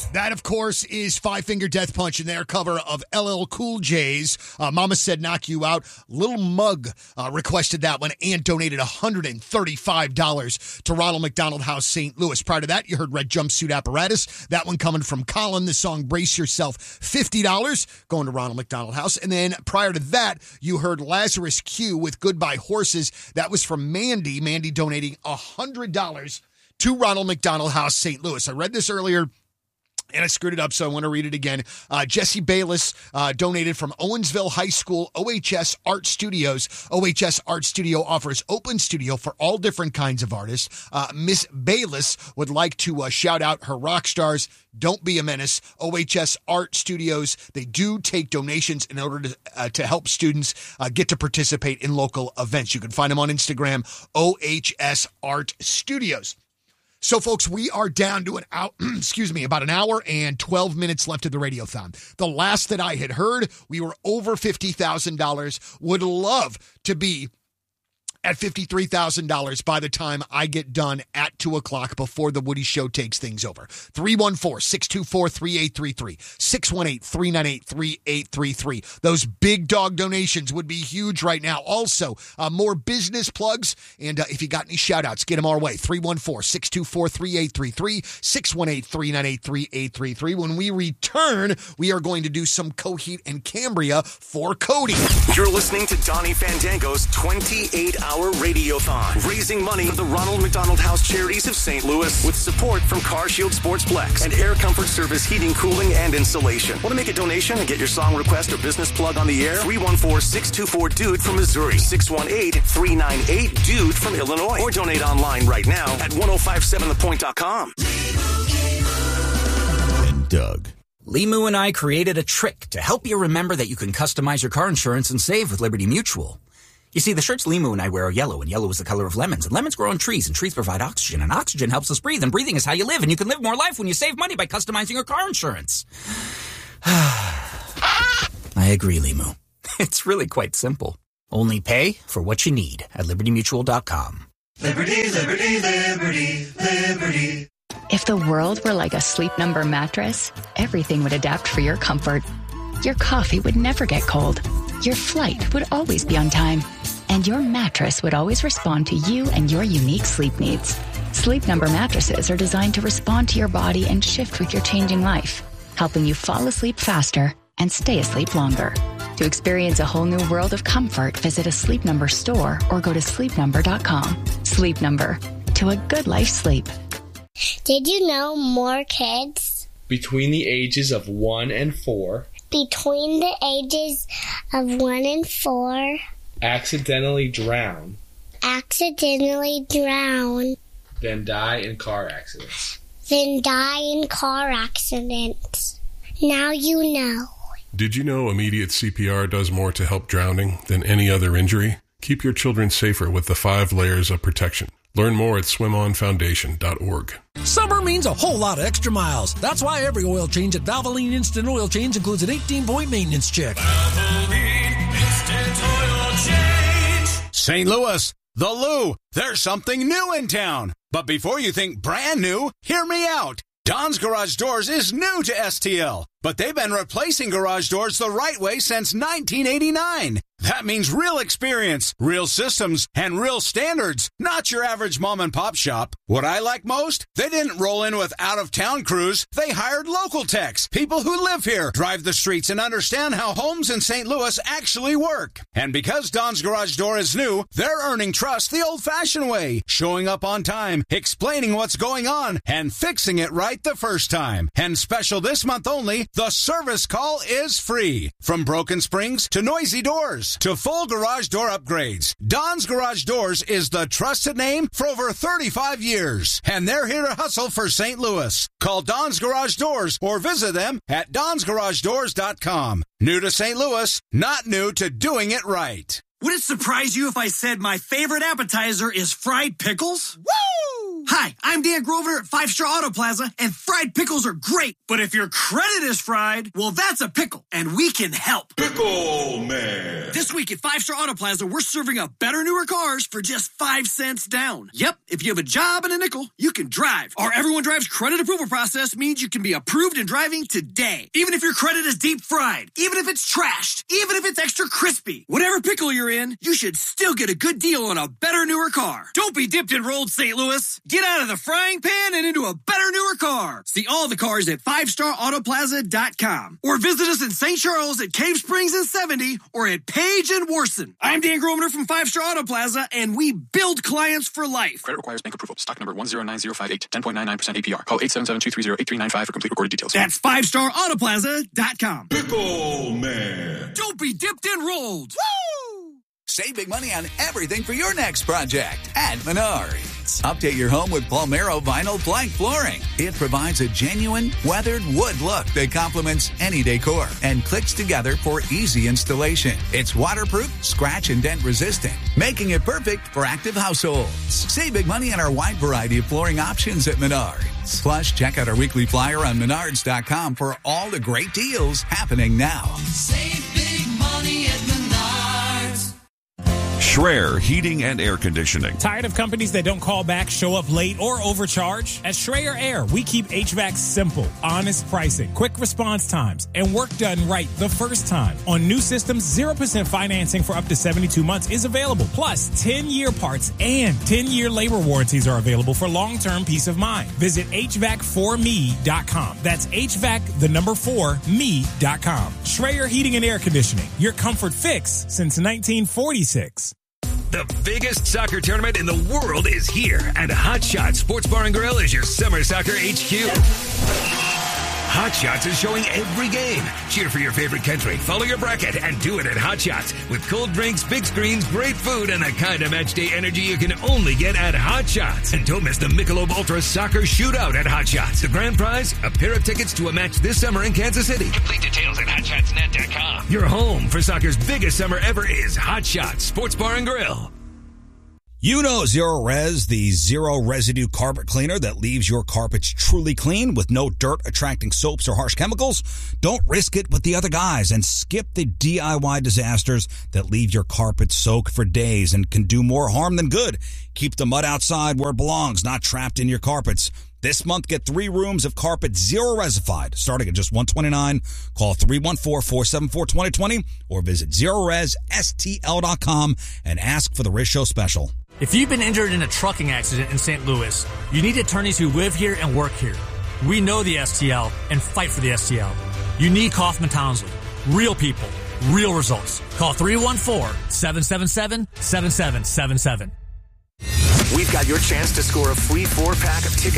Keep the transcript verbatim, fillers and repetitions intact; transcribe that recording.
That, of course, is Five Finger Death Punch in their cover of L L Cool J's uh, Mama Said Knock You Out. Little Mug uh, requested that one and donated one hundred thirty-five dollars to Ronald McDonald House, Saint Louis. Prior to that, you heard Red Jumpsuit Apparatus. That one coming from Colin. The song Brace Yourself, fifty dollars going to Ronald McDonald House. And then prior to that, you heard Lazarus Q with Goodbye Horses. That was from Mandy. Mandy donating one hundred dollars to Ronald McDonald House, Saint Louis. I read this earlier, and I screwed it up, so I want to read it again. Uh, Jesse Bayless uh, donated from Owensville High School, O H S Art Studios. O H S Art Studio offers open studio for all different kinds of artists. Uh, Miss Bayless would like to uh, shout out her rock stars. Don't be a menace. O H S Art Studios, they do take donations in order to uh, to help students uh, get to participate in local events. You can find them on Instagram, O H S Art Studios. So, folks, we are down to an hour, excuse me, about an hour and twelve minutes left of the Radiothon. The last that I had heard, we were over fifty thousand dollars. Would love to be at fifty-three thousand dollars by the time I get done at two o'clock before the Woody Show takes things over. three one four, six two four, three eight three three, six one eight, three nine eight, three eight three three. Those big dog donations would be huge right now. Also, uh, more business plugs, and uh, if you got any shout-outs, get them our way. three one four, six two four, three eight three three, six one eight, three nine eight, three eight three three. When we return, we are going to do some Coheed and Cambria for Cody. You're listening to Donnie Fandango's twenty-eight hour Radiothon, raising money for the Ronald McDonald House Charities of Saint Louis with support from CarShield Sportsplex and Air Comfort Service Heating, Cooling, and Installation. Want to make a donation and get your song request or business plug on the air? three one four, six two four, D U D E from Missouri, six one eight, three nine eight, D U D E from Illinois, or donate online right now at ten fifty-seven the point dot com. And Doug. Limu and I created a trick to help you remember that you can customize your car insurance and save with Liberty Mutual. You see, the shirts Limu and I wear are yellow, and yellow is the color of lemons, and lemons grow on trees, and trees provide oxygen, and oxygen helps us breathe, and breathing is how you live, and you can live more life when you save money by customizing your car insurance. I agree, Limu. It's really quite simple. Only pay for what you need at liberty mutual dot com. Liberty, liberty, liberty, liberty. If the world were like a Sleep Number mattress, everything would adapt for your comfort. Your coffee would never get cold. Your flight would always be on time. And your mattress would always respond to you and your unique sleep needs. Sleep Number mattresses are designed to respond to your body and shift with your changing life, helping you fall asleep faster and stay asleep longer. To experience a whole new world of comfort, visit a Sleep Number store or go to sleep number dot com. Sleep Number. To a good life sleep. Did you know more kids between the ages of one and four between the ages of one and four accidentally drown accidentally drown then die in car accidents then die in car accidents? Now you know. Did you know immediate C P R does more to help drowning than any other injury? Keep your children safer with the five layers of protection. Learn more at swim on foundation dot org. Summer means a whole lot of extra miles. That's why every oil change at Valvoline Instant Oil Change includes an eighteen-point maintenance check. Valvoline Instant Oil Change. Saint Louis, the Lou. There's something new in town. But before you think brand new, hear me out. Don's Garage Doors is new to S T L, but they've been replacing garage doors the right way since nineteen eighty-nine. That means real experience, real systems, and real standards, not your average mom and pop shop. What I like most? They didn't roll in with out-of-town crews. They hired local techs, people who live here, drive the streets, and understand how homes in Saint Louis actually work. And because Don's Garage Door is new, they're earning trust the old-fashioned way, showing up on time, explaining what's going on, and fixing it right the first time. And special this month only, the service call is free. From broken springs to noisy doors to full garage door upgrades, Don's Garage Doors is the trusted name for over thirty-five years, and they're here to hustle for Saint Louis. Call Don's Garage Doors or visit them at dons garage doors dot com. New to Saint Louis, not new to doing it right. Would it surprise you if I said my favorite appetizer is fried pickles? Woo! Hi, I'm Dan Grover at Five Star Auto Plaza, and fried pickles are great. But if your credit is fried, well, that's a pickle, and we can help. Pickle Man. This week at Five Star Auto Plaza, we're serving up better, newer cars for just five cents down. Yep, if you have a job and a nickel, you can drive. Our Everyone Drives credit approval process means you can be approved and driving today. Even if your credit is deep fried, even if it's trashed, even if it's extra crispy, whatever pickle you're in, you should still get a good deal on a better, newer car. Don't be dipped and rolled, Saint Louis. Get out of the frying pan and into a better, newer car. See all the cars at five star auto plaza dot com or visit us in Saint Charles at Cave Springs and seventy or at Page and Warson. I'm Dan Gromner from Five Star Auto Plaza, and we build clients for life. Credit requires bank approval. Stock number one zero nine zero five eight, ten point nine nine percent A P R. Call eight seven seven, two three zero, eight three nine five for complete recorded details. That's five star auto plaza dot com. Pickle Man. Don't be dipped and rolled. Woo! Save big money on everything for your next project at Menards. Update your home with Palmero Vinyl Plank Flooring. It provides a genuine, weathered wood look that complements any decor and clicks together for easy installation. It's waterproof, scratch and dent resistant, making it perfect for active households. Save big money on our wide variety of flooring options at Menards. Plus, check out our weekly flyer on menards dot com for all the great deals happening now. Save big money at Menards. Schreier Heating and Air Conditioning. Tired of companies that don't call back, show up late, or overcharge? At Schreier Air, we keep H V A C simple, honest pricing, quick response times, and work done right the first time. On new systems, zero percent financing for up to seventy-two months is available. Plus, ten-year parts and ten-year labor warranties are available for long-term peace of mind. Visit H V A C four me dot com. That's H V A C, the number four, me dot com. Schreier Heating and Air Conditioning, your comfort fix since nineteen forty-six. The biggest soccer tournament in the world is here, and Hot Shots Sports Bar and Grill is your summer soccer H Q. Hot Shots is showing every game. Cheer for your favorite country, follow your bracket, and do it at Hot Shots with cold drinks, big screens, great food, and the kind of match day energy you can only get at Hot Shots. And don't miss the Michelob Ultra Soccer Shootout at Hot Shots. The grand prize, a pair of tickets to a match this summer in Kansas City. Complete details at hot shots net dot com. Your home for soccer's biggest summer ever is Hot Shots Sports Bar and Grill. You know Zero Res, the zero residue carpet cleaner that leaves your carpets truly clean with no dirt attracting soaps or harsh chemicals. Don't risk it with the other guys and skip the D I Y disasters that leave your carpet soaked for days and can do more harm than good. Keep the mud outside where it belongs, not trapped in your carpets. This month, get three rooms of carpet zero resified, starting at just one hundred twenty-nine dollars. Call three one four, four seven four, two zero two zero or visit zero res s t l dot com and ask for the Riz Show special. If you've been injured in a trucking accident in Saint Louis, you need attorneys who live here and work here. We know the S T L and fight for the S T L. You need Kaufman Townsley. Real people, real results. Call three one four, seven seven seven, seven seven seven seven. We've got your chance to score a free four-pack of tickets